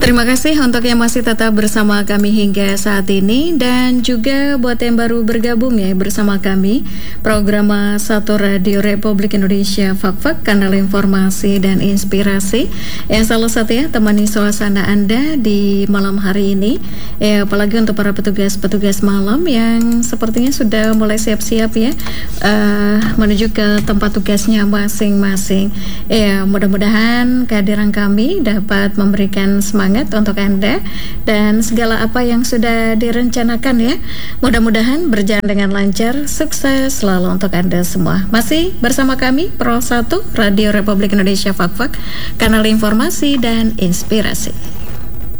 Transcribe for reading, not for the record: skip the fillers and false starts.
Terima kasih untuk yang masih tetap bersama kami hingga saat ini, dan juga buat yang baru bergabung ya bersama kami, program Satu Radio Republik Indonesia Fak-Fak, kanal informasi dan inspirasi yang selalu setia temani suasana Anda di malam hari ini. Ya, apalagi untuk para petugas-petugas malam yang sepertinya sudah mulai siap-siap ya menuju ke tempat tugasnya masing-masing. Ya, mudah-mudahan kehadiran kami dapat memberikan semangat untuk Anda dan segala apa yang sudah direncanakan ya. Mudah-mudahan berjalan dengan lancar, sukses selalu untuk Anda semua. Masih bersama kami Pro 1 Radio Republik Indonesia Fak-Fak, kanal informasi dan inspirasi.